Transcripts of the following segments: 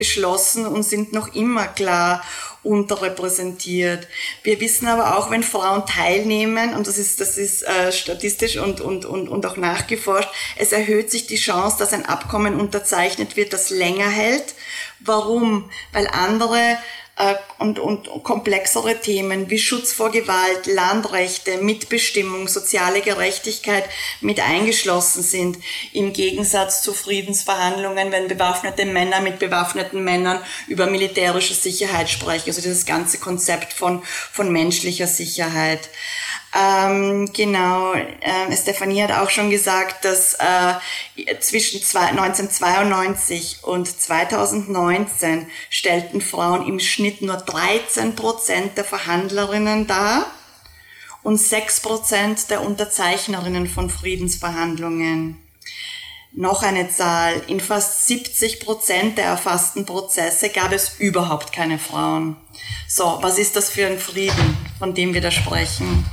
geschlossen und sind noch immer klar unterrepräsentiert. Wir wissen aber auch, wenn Frauen teilnehmen, und das ist statistisch und auch nachgeforscht, es erhöht sich die Chance, dass ein Abkommen unterzeichnet wird, das länger hält. Warum? Weil andere und komplexere Themen wie Schutz vor Gewalt, Landrechte, Mitbestimmung, soziale Gerechtigkeit mit eingeschlossen sind. Im Gegensatz zu Friedensverhandlungen, wenn bewaffnete Männer mit bewaffneten Männern über militärische Sicherheit sprechen. Also dieses ganze Konzept von menschlicher Sicherheit. Stefanie hat auch schon gesagt, dass zwischen 1992 und 2019 stellten Frauen im Schnitt nur 13% der Verhandlerinnen dar und 6% der Unterzeichnerinnen von Friedensverhandlungen. Noch eine Zahl: In fast 70% der erfassten Prozesse gab es überhaupt keine Frauen. So, was ist das für ein Frieden, von dem wir da sprechen?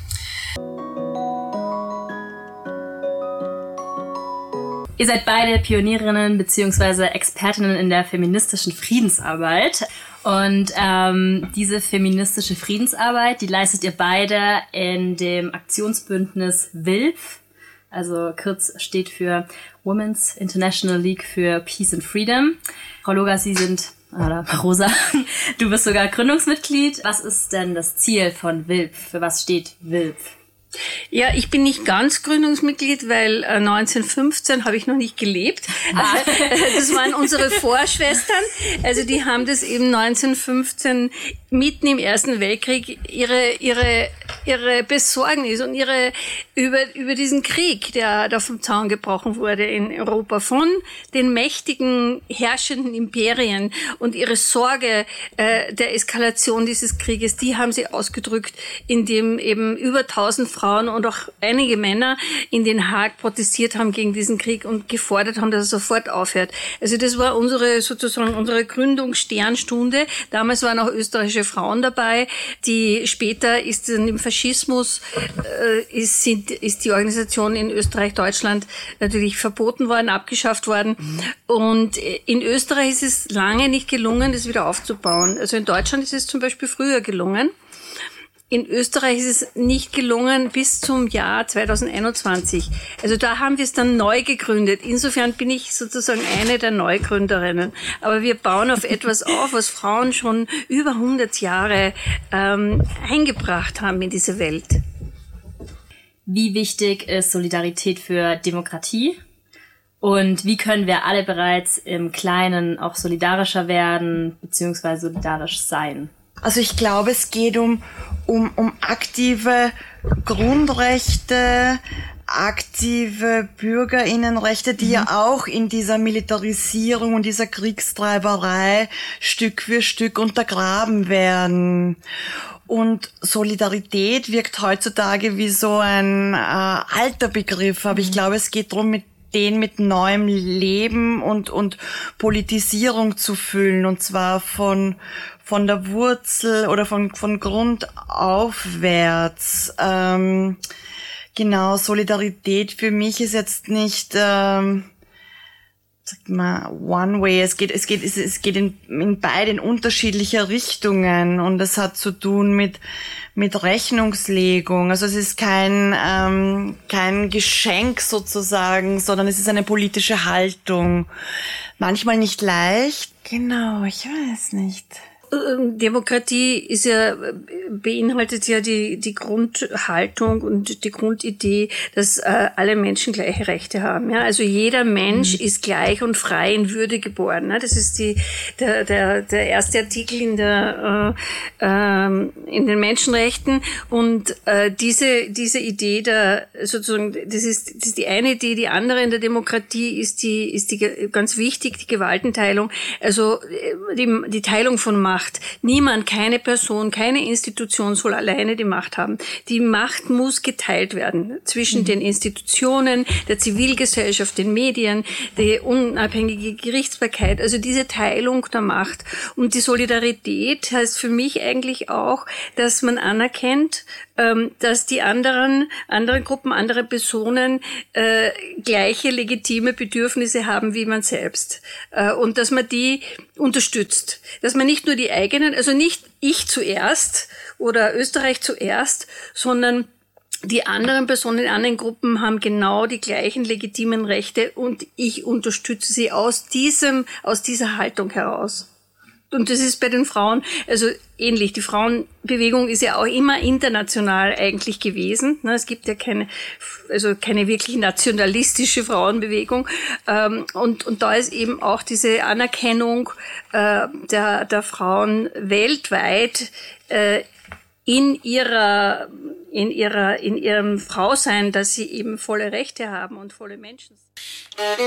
Ihr seid beide Pionierinnen bzw. Expertinnen in der feministischen Friedensarbeit. Und diese feministische Friedensarbeit, die leistet ihr beide in dem Aktionsbündnis WILF. Also kurz steht für Women's International League for Peace and Freedom. Frau Logas, Rosa, du bist sogar Gründungsmitglied. Was ist denn das Ziel von WILF? Für was steht WILF? Ja, ich bin nicht ganz Gründungsmitglied, weil 1915 habe ich noch nicht gelebt. Das waren unsere Vorschwestern. Also die haben das eben 1915 mitten im Ersten Weltkrieg ihre Besorgnis und über diesen Krieg, der da vom Zaun gebrochen wurde in Europa von den mächtigen herrschenden Imperien und ihre Sorge der Eskalation dieses Krieges, die haben sie ausgedrückt, indem eben über 1000 Frauen und auch einige Männer in Den Haag protestiert haben gegen diesen Krieg und gefordert haben, dass er sofort aufhört. Also das war unsere Gründungssternstunde. Damals waren auch österreichische Frauen dabei, die später ist dann im Faschismus ist die Organisation in Österreich, Deutschland natürlich verboten worden, abgeschafft worden. Und in Österreich ist es lange nicht gelungen, das wieder aufzubauen. Also in Deutschland ist es zum Beispiel früher gelungen. In Österreich ist es nicht gelungen bis zum Jahr 2021. Also da haben wir es dann neu gegründet. Insofern bin ich sozusagen eine der Neugründerinnen. Aber wir bauen auf etwas auf, was Frauen schon über 100 Jahre eingebracht haben in diese Welt. Wie wichtig ist Solidarität für Demokratie? Und wie können wir alle bereits im Kleinen auch solidarischer werden bzw. solidarisch sein? Also ich glaube, es geht um aktive Grundrechte, aktive Bürgerinnenrechte, die ja auch in dieser Militarisierung und dieser Kriegstreiberei Stück für Stück untergraben werden. Und Solidarität wirkt heutzutage wie so ein alter Begriff, aber ich glaube, es geht darum, mit neuem Leben und Politisierung zu füllen, und zwar von der Wurzel oder von Grund aufwärts. Solidarität für mich ist jetzt nicht one way. Es geht in beiden unterschiedliche Richtungen, und es hat zu tun mit Rechnungslegung. Also es ist kein Geschenk sozusagen, sondern es ist eine politische Haltung. Manchmal nicht leicht. Genau, ich weiß nicht. Demokratie beinhaltet ja die Grundhaltung und die Grundidee, dass alle Menschen gleiche Rechte haben. Ja? Also jeder Mensch ist gleich und frei in Würde geboren. Ne? Das ist der erste Artikel in den Menschenrechten, und diese Idee das ist die eine Idee. Die andere in der Demokratie ist die ganz wichtig, die Gewaltenteilung. Also die Teilung von Macht. Niemand, keine Person, keine Institution soll alleine die Macht haben. Die Macht muss geteilt werden zwischen den Institutionen, der Zivilgesellschaft, den Medien, die unabhängige Gerichtsbarkeit, also diese Teilung der Macht. Und die Solidarität heißt für mich eigentlich auch, dass man anerkennt, dass die anderen Gruppen, andere Personen gleiche legitime Bedürfnisse haben wie man selbst. Und dass man die unterstützt. Dass man nicht nur die eigenen, also nicht ich zuerst oder Österreich zuerst, sondern die anderen Personen in anderen Gruppen haben genau die gleichen legitimen Rechte und ich unterstütze sie aus dieser Haltung heraus. Und das ist bei den Frauen also ähnlich. Die Frauenbewegung ist ja auch immer international eigentlich gewesen. Es gibt ja keine wirklich nationalistische Frauenbewegung. Und da ist eben auch diese Anerkennung der Frauen weltweit in ihrem Frausein, dass sie eben volle Rechte haben und volle Menschen sind.